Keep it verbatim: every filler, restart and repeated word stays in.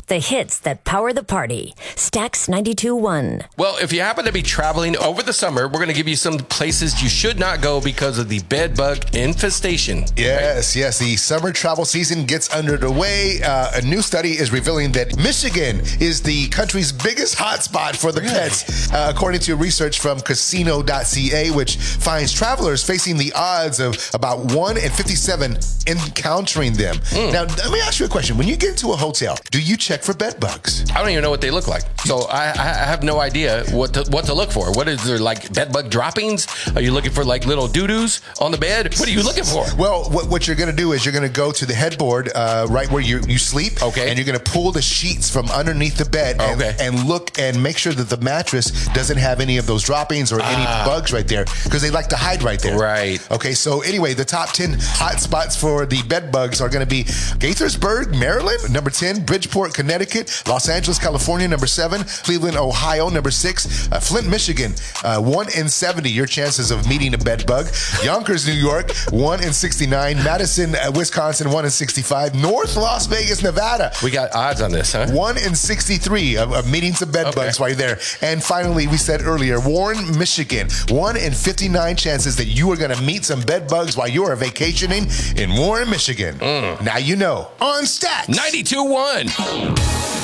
the hits that power the party. Stax ninety-two point one. Well, if you happen to be traveling over the summer, we're going to give you some places you should not go because of the bed bug infestation. Yes, right? yes. The summer travel season gets underway. Uh, a new study is revealing that Michigan is the country's biggest hotspot for the really? pets, uh, according to research from casino dot c a, which finds travelers facing the odds of about one in fifty-seven encountering them. Mm. Now, let me ask you a question. When you get into a hotel, do you check for bed bugs? I don't even know what they look like. So I, I have no idea what to, what to look for. What is there, like bed bug droppings? Are you looking for like little doo-doos on the bed? What are you looking for? Well, what, what you're going to do is you're going to go to the headboard uh, right where you you sleep. Okay. And you're going to pull the sheets from underneath the bed and, okay. and look and make sure that the mattress doesn't have any of those droppings or any ah. bugs right there, because they like to hide right there. Right. Okay, so anyway, the top ten hot spots for the bed bugs are going to be Gaithersburg, Maryland. Number ten, Bridgeport, Connecticut. Los Angeles, California. Number seven, Cleveland, Ohio. Number six, uh, Flint, Michigan. Uh, one in seventy, your chances of meeting a bed bug. Yonkers, New York, one in sixty-nine. Madison, uh, Wisconsin, one in sixty-five. North Las Vegas, Nevada. We got odds on this, huh? one in sixty-three of, of meeting some bed okay. bugs while you're there. And finally, we said earlier, Warren, Michigan. one in fifty-nine chances that you are going to meet some bed bugs while you are vacationing in Warren, Michigan. Mm. Now you know. On Stax ninety-two point one.